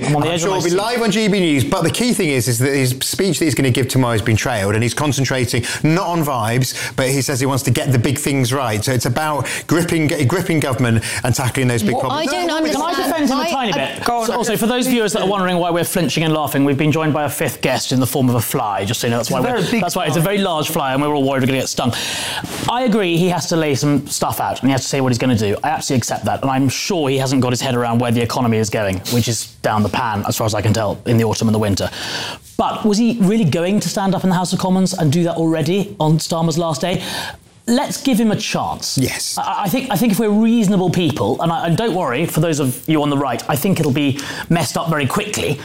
I'm on the edge of my seat. It'll be live on GB News, but the key thing is that his speech that he's going to give tomorrow has been trailed, and he's concentrating not on vibes, but he says he wants to get the big things right. So it's about gripping government and tackling those big problems. I don't understand. Can I defend him a tiny bit? Also, for those viewers that are wondering why we're flinching and laughing, we've been joined by a fifth guest in the form of a fly. Just so you know, that's why it's a very large fly, and we're all worried we're going to get stung. I agree he has to lay some stuff out, and he has to say what he's going to do. I absolutely accept that, and I'm sure he hasn't got his head around where the economy is going, which is down the pan, as far as I can tell, in the autumn and the winter. But was he really going to stand up in the House of Commons and do that already on Starmer's last day? Let's give him a chance. Yes. I think if we're reasonable people, and don't worry, for those of you on the right, I think it'll be messed up very quickly.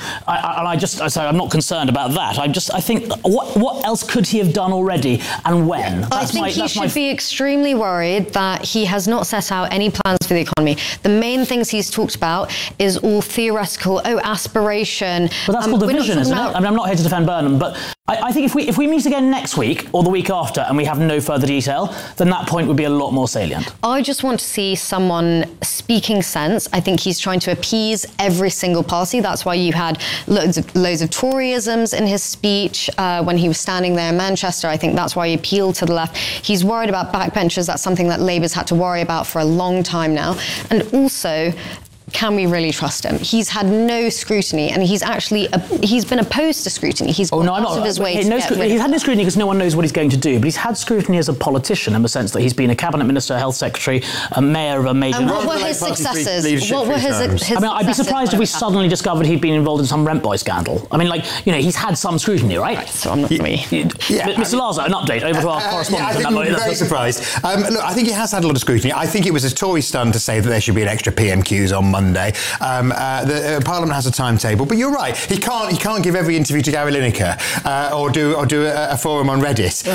I'm not concerned about that. I think, what else could he have done already, and when? Yeah. I think he should be extremely worried that he has not set out any plans for the economy. The main things he's talked about is all theoretical, aspiration. But that's called division, isn't it? I mean, I'm not here to defend Burnham, but I think if we meet again next week or the week after and we have no further detail, then that point would be a lot more salient. I just want to see someone speaking sense. I think he's trying to appease every single party. That's why you had loads of Toryisms in his speech when he was standing there in Manchester. I think that's why he appealed to the left. He's worried about backbenchers. That's something that Labour's had to worry about for a long time now. And also, can we really trust him? He's had no scrutiny, and he's been opposed to scrutiny. He's gone out of his way to get rid of He's had no scrutiny because no one knows what he's going to do, but he's had scrutiny as a politician in the sense that he's been a cabinet minister, health secretary, a mayor of a major... And what were his successors? What were his I mean, I'd be surprised if we suddenly discovered he'd been involved in some rent boy scandal. I mean, he's had some scrutiny, right? So I'm not going to be... Mr. Lazo, an update over to our correspondent. I think we'd be very surprised. Look, I think he has had a lot of scrutiny. I think it was a Tory stunt to say that there should be an extra PMQs on Monday. Parliament has a timetable, but you're right. He can't give every interview to Gary Lineker or do a forum on Reddit.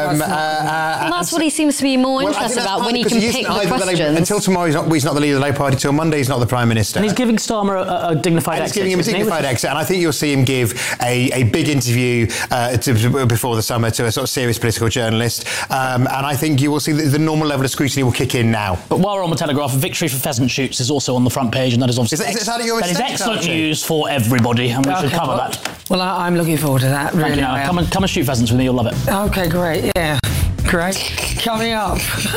That's what he seems to be more interested about, when he can pick the questions. Until tomorrow, he's not the leader of the Labour Party. Till Monday, he's not the Prime Minister. And he's giving Starmer a dignified exit. He's giving him a dignified exit, and I think you'll see him give a big interview before the summer to a sort of serious political journalist, and I think you will see the normal level of scrutiny will kick in now. But while we're on the Telegraph, victory for pheasant shoots is also on the front page, and that is obviously that is excellent news for everybody, and we should cover that. Well, I'm looking forward to that. Thank you. Come and shoot pheasants with me. You'll love it. Okay, great. Yeah, great. Coming up.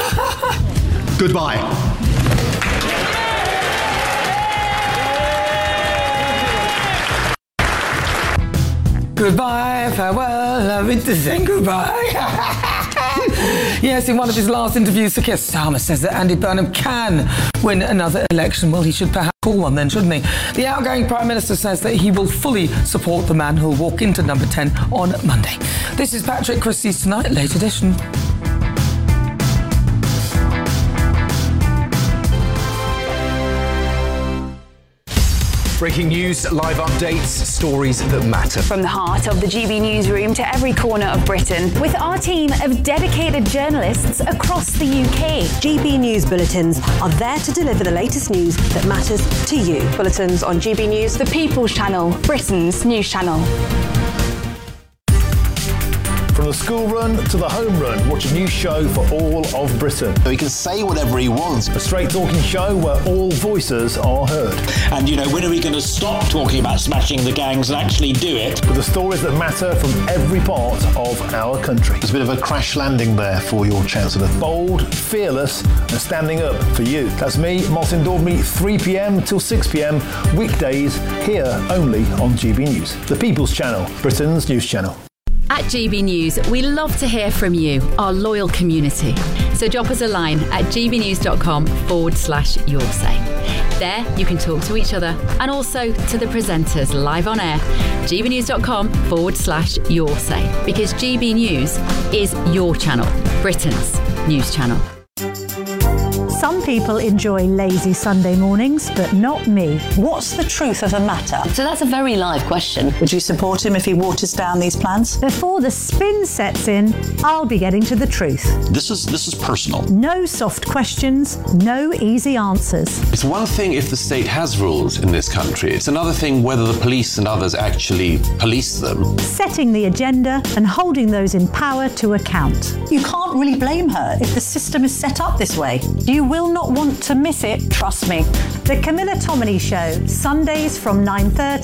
Goodbye. Goodbye, farewell, I mean to say goodbye. Yes, in one of his last interviews, Sir Keir Starmer says that Andy Burnham can win another election. Well, he should perhaps call one then, shouldn't he? The outgoing Prime Minister says that he will fully support the man who'll walk into number 10 on Monday. This is Patrick Christie's Tonight, late edition. Breaking news, live updates, stories that matter. From the heart of the GB newsroom to every corner of Britain, with our team of dedicated journalists across the UK. GB News Bulletins are there to deliver the latest news that matters to you. Bulletins on GB News, the People's Channel, Britain's news channel. From the school run to the home run, watch a new show for all of Britain. He can say whatever he wants. A straight talking show where all voices are heard. And, when are we going to stop talking about smashing the gangs and actually do it? With the stories that matter from every part of our country. There's a bit of a crash landing there for your Chancellor. Bold, fearless and standing up for you. That's me, Martin Daubney, 3pm till 6pm, weekdays, here only on GB News. The People's Channel, Britain's news channel. At GB News, we love to hear from you, our loyal community. So drop us a line at gbnews.com/yoursay. There you can talk to each other and also to the presenters live on air. gbnews.com/yoursay. Because GB News is your channel, Britain's news channel. Some people enjoy lazy Sunday mornings, but not me. What's the truth of the matter? So that's a very live question. Would you support him if he waters down these plans? Before the spin sets in, I'll be getting to the truth. This is personal. No soft questions, no easy answers. It's one thing if the state has rules in this country. It's another thing whether the police and others actually police them. Setting the agenda and holding those in power to account. You can't really blame her if the system is set up this way. You will not want to miss it, trust me. The Camilla Tominey Show, Sundays from 9:30.